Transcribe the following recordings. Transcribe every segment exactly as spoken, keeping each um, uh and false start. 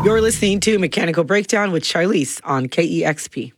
You're listening to Mechanical Breakdown with Charlize on K E X P.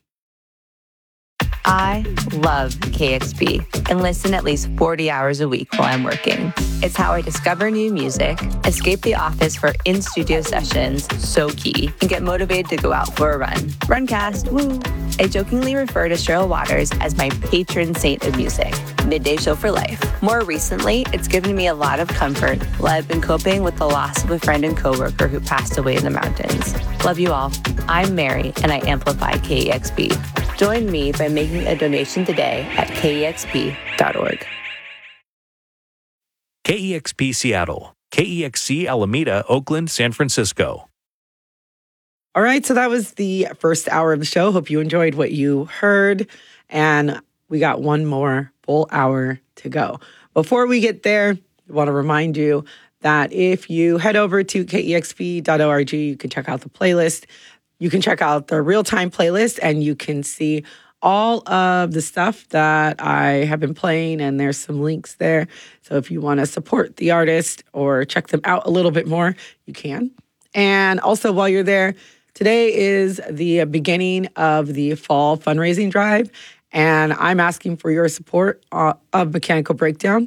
I love K X P and listen at least forty hours a week while I'm working. It's how I discover new music, escape the office for in-studio sessions, so key, and get motivated to go out for a run. Runcast, woo! I jokingly refer to Cheryl Waters as my patron saint of music. Midday show for life. More recently, it's given me a lot of comfort while I've been coping with the loss of a friend and coworker who passed away in the mountains. Love you all. I'm Mary, and I amplify K E X P. Join me by making a donation today at K E X P dot org. K E X P Seattle, K E X C Alameda, Oakland, San Francisco. All right, so that was the first hour of the show. Hope you enjoyed what you heard. And we got one more full hour to go. Before we get there, I want to remind you that if you head over to K E X P dot org, you can check out the playlist. You can check out the real-time playlist, and you can see all of the stuff that I have been playing, and there's some links there. So if you want to support the artist or check them out a little bit more, you can. And also, while you're there, today is the beginning of the fall fundraising drive, and I'm asking for your support uh, of Mechanical Breakdown.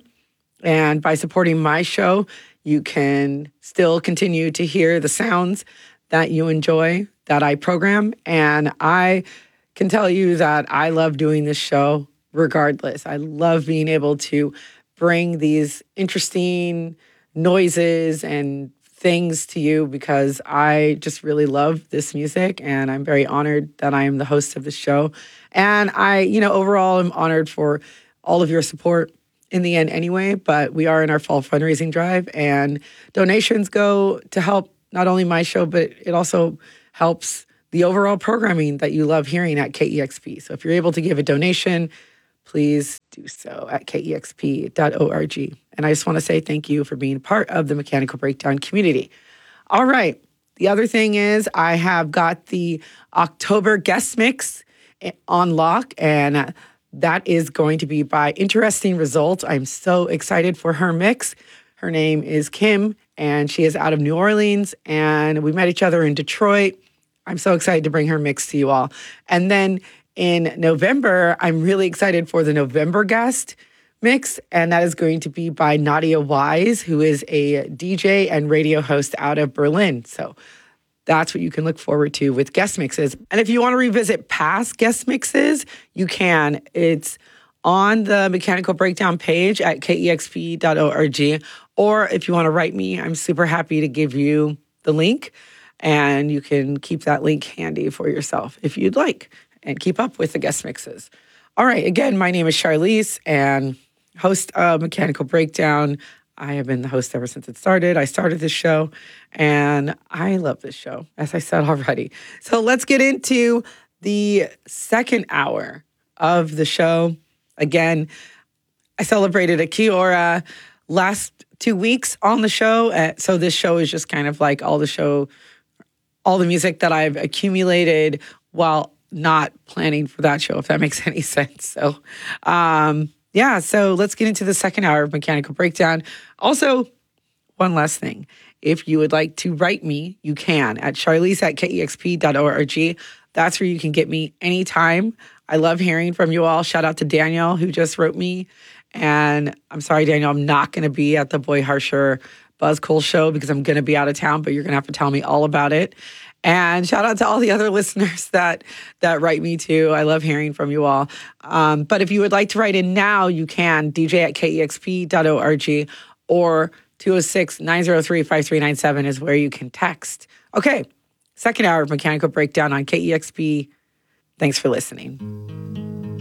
And by supporting my show, you can still continue to hear the sounds that you enjoy, that I program. And I can tell you that I love doing this show regardless. I love being able to bring these interesting noises and things to you because I just really love this music, and I'm very honored that I am the host of the show. And I, you know, overall, I'm honored for all of your support in the end anyway, but we are in our fall fundraising drive, and donations go to help not only my show, but it also helps the overall programming that you love hearing at K E X P. So if you're able to give a donation, please do so at K E X P dot org. And I just want to say thank you for being part of the Mechanical Breakdown community. All right. The other thing is I have got the October guest mix on lock, and that is going to be by Interesting Results. I'm so excited for her mix. Her name is Kim, and she is out of New Orleans, and we met each other in Detroit. I'm so excited to bring her mix to you all. And then in November, I'm really excited for the November guest mix, and that is going to be by Nadia Wise, who is a D J and radio host out of Berlin. So that's what you can look forward to with guest mixes. And if you want to revisit past guest mixes, you can. It's on the Mechanical Breakdown page at K E X P dot org. Or if you want to write me, I'm super happy to give you the link. And you can keep that link handy for yourself if you'd like, and keep up with the guest mixes. All right, again, my name is Charlize, and host of Mechanical Breakdown. I have been the host ever since it started. I started this show, and I love this show, as I said already. So let's get into the second hour of the show. Again, I celebrated a Kiora last two weeks on the show. Uh, so this show is just kind of like all the show, all the music that I've accumulated while not planning for that show, if that makes any sense. So, um, yeah, so let's get into the second hour of Mechanical Breakdown. Also, one last thing. If you would like to write me, you can at Charlize at K E X P dot org. That's where you can get me anytime. I love hearing from you all. Shout out to Daniel, who just wrote me. And I'm sorry, Daniel, I'm not going to be at the Boy Harsher Buzz Cool show because I'm going to be out of town, but you're going to have to tell me all about it. And shout out to all the other listeners that that write me too. I love hearing from you all. Um, but if you would like to write in now, you can. D J at K E X P dot org or two oh six, nine oh three, five three nine seven is where you can text. Okay, second hour of Mechanical Breakdown on K E X P. Thanks for listening.